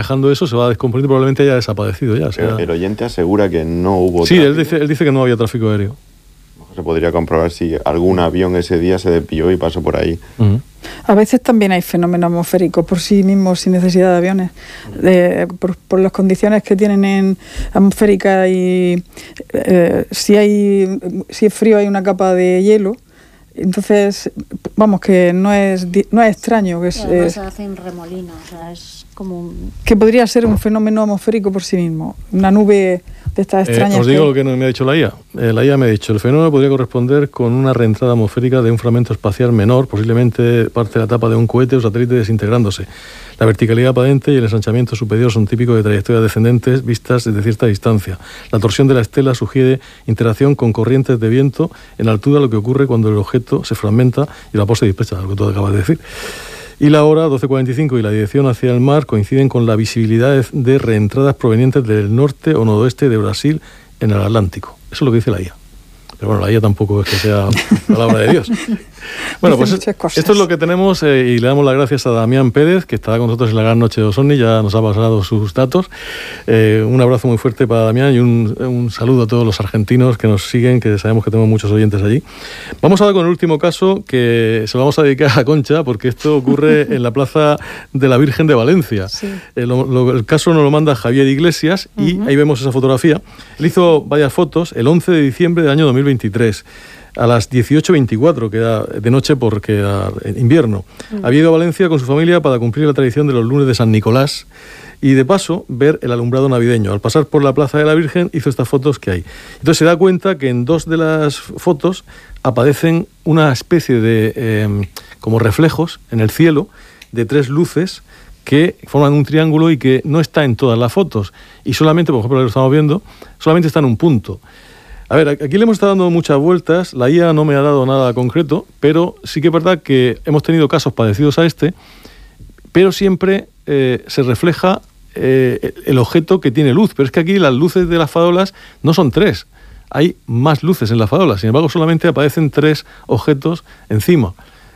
dejando eso, se va a descomponer y probablemente haya desaparecido ya. Pero el oyente asegura que no hubo Sí, tráfico. él dice que no había tráfico aéreo. Se podría comprobar si algún avión ese día se desvió y pasó por ahí. Uh-huh. A veces también hay fenómenos atmosféricos por sí mismos, sin necesidad de aviones, por las condiciones que tienen atmosféricas y si es frío hay una capa de hielo. Entonces, vamos, que no es extraño. Que además se hacen remolinos, o sea, es como que podría ser un fenómeno atmosférico por sí mismo, una nube de estas extrañas. Os digo lo que me ha dicho la IA. La IA me ha dicho, el fenómeno podría corresponder con una reentrada atmosférica de un fragmento espacial menor, posiblemente parte de la tapa de un cohete o satélite desintegrándose. La verticalidad aparente y el ensanchamiento superior son típicos de trayectorias descendentes vistas desde cierta distancia. La torsión de la estela sugiere interacción con corrientes de viento en altura, lo que ocurre cuando el objeto se fragmenta y la vapor se dispersa, lo que tú acabas de decir. Y la hora 12:45 y la dirección hacia el mar coinciden con la visibilidad de reentradas provenientes del norte o noroeste de Brasil en el Atlántico. Eso es lo que dice la IA. Pero bueno, la IA tampoco es que sea palabra de Dios. Bueno, pues esto es lo que tenemos y le damos las gracias a Damián Pérez, que estará con nosotros en la gran noche de Osoni, ya nos ha pasado sus datos. Un abrazo muy fuerte para Damián y un saludo a todos los argentinos que nos siguen, que sabemos que tenemos muchos oyentes allí. Vamos ahora con el último caso, que se lo vamos a dedicar a Concha, porque esto ocurre en la Plaza de la Virgen de Valencia. Sí. El caso nos lo manda Javier Iglesias y ahí vemos esa fotografía. Él hizo varias fotos el 11 de diciembre del año 2023. A las 18:24, que era de noche porque era invierno. Había ido a Valencia con su familia para cumplir la tradición de los lunes de San Nicolás y de paso ver el alumbrado navideño. Al pasar por la Plaza de la Virgen hizo estas fotos que hay. Entonces se da cuenta que en dos de las fotos aparecen una especie de como reflejos en el cielo de tres luces que forman un triángulo y que no está en todas las fotos. Y solamente, por ejemplo, lo que estamos viendo, solamente está en un punto. A ver, aquí le hemos estado dando muchas vueltas, la IA no me ha dado nada concreto, pero sí que es verdad que hemos tenido casos parecidos a este, pero siempre se refleja el objeto que tiene luz. Pero es que aquí las luces de las farolas no son tres, hay más luces en las farolas, sin embargo solamente aparecen tres objetos encima.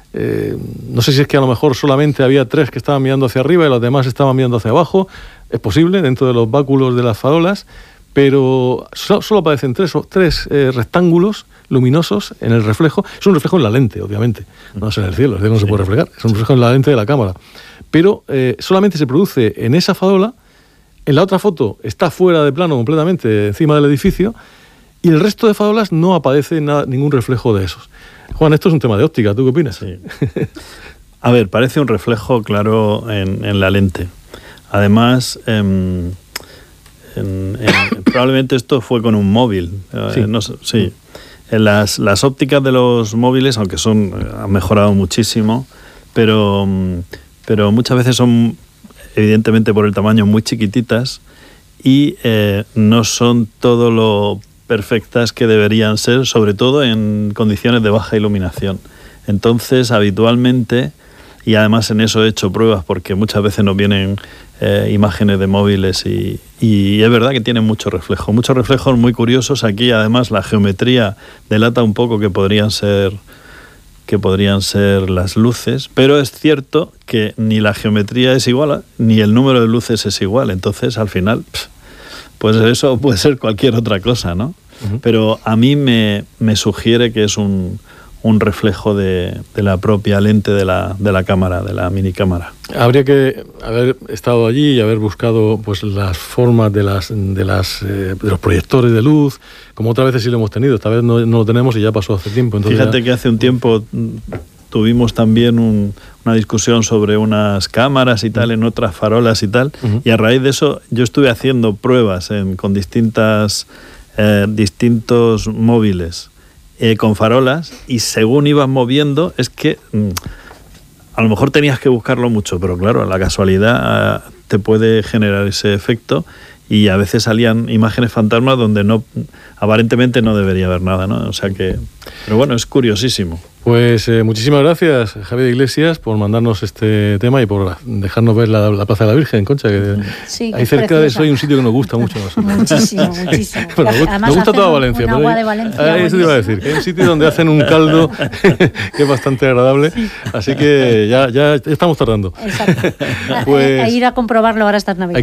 No sé si es que a lo mejor solamente había tres que estaban mirando hacia arriba y los demás estaban mirando hacia abajo, es posible, dentro de los báculos de las farolas, pero solo aparecen tres rectángulos luminosos en el reflejo. Es un reflejo en la lente, obviamente, no es en el cielo, no se puede reflejar, es un reflejo en la lente de la cámara. Pero solamente se produce en esa farola, en la otra foto está fuera de plano completamente, encima del edificio, y el resto de farolas no aparece ningún reflejo de esos. Juan, esto es un tema de óptica, ¿tú qué opinas? Sí. A ver, parece un reflejo claro en la lente. Además, probablemente esto fue con un móvil. Sí. No sé, sí. Las ópticas de los móviles, aunque han mejorado muchísimo, pero muchas veces son, evidentemente por el tamaño, muy chiquititas y no son todo lo perfectas que deberían ser, sobre todo en condiciones de baja iluminación. Entonces, habitualmente, y además en eso he hecho pruebas porque muchas veces nos vienen imágenes de móviles y es verdad que tienen muchos reflejos muy curiosos. Aquí además la geometría delata un poco que podrían ser las luces, pero es cierto que ni la geometría es igual ni el número de luces es igual. Entonces al final pues eso puede ser cualquier otra cosa, ¿no? Uh-huh. Pero a mí me sugiere que es un reflejo de la propia lente de la cámara, de la minicámara. Habría que haber estado allí y haber buscado pues las formas de los proyectores de luz, como otras veces sí lo hemos tenido, esta vez no lo tenemos y ya pasó hace tiempo. Entonces fíjate que hace un tiempo tuvimos también una discusión sobre unas cámaras y tal, en otras farolas y tal, y a raíz de eso yo estuve haciendo pruebas con distintos móviles, con farolas, y según ibas moviendo es que a lo mejor tenías que buscarlo mucho, pero claro, la casualidad te puede generar ese efecto y a veces salían imágenes fantasmas donde aparentemente no debería haber nada, ¿no? O sea que, pero bueno, es curiosísimo. Pues muchísimas gracias, Javier Iglesias, por mandarnos este tema y por dejarnos ver la Plaza de la Virgen, Concha, que sí, ahí cerca preciosa. De eso hay un sitio que nos gusta mucho. Muchísimo. Bueno, nos gusta toda Valencia. Pero agua de Valencia. Eso te iba a decir, que hay un sitio donde hacen un caldo que es bastante agradable, sí. Así que ya estamos tardando. Exacto. Pues, a ir a comprobarlo ahora estas Navidades.